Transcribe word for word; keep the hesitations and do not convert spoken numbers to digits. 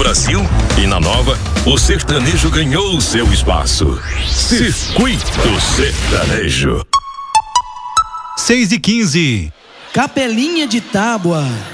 Brasil e na nova, o sertanejo ganhou seu espaço. Circuito Sertanejo. seis e quinze. Capelinha de Tábua.